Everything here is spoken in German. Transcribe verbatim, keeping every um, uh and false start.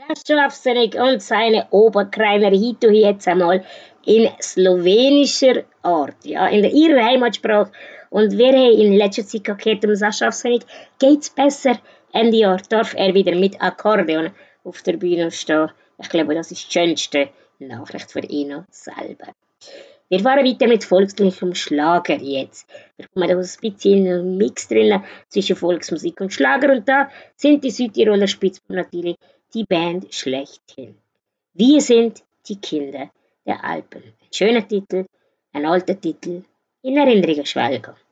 Schafsenig und seine Oberkreiner hitu jetzt einmal in slowenischer Art, ja, in ihrer Heimatsprache. Und wir haben in letzter Zeit gehört, um Schafsenig geht's besser. Ende Jahr darf er wieder mit Akkordeon auf der Bühne stehen. Ich glaube, das ist die schönste Nachricht für ihn selber. Wir fahren weiter mit volkslichem Schlager jetzt. Wir kommen da ein bisschen einen Mix drin zwischen Volksmusik und Schlager und da sind die Südtiroler Spitzbuben natürlich die Band schlechthin. Wir sind die Kinder der Alpen. Ein schöner Titel, ein alter Titel, in Erinnerung schwelgen.